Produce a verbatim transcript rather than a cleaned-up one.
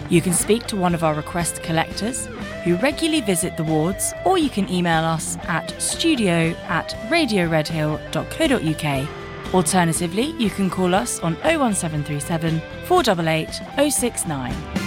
You can speak to one of our request collectors who regularly visit the wards, or you can email us at studio at radioredhill.co.uk. Alternatively, you can call us on oh one seven three seven, four eight eight, oh six nine.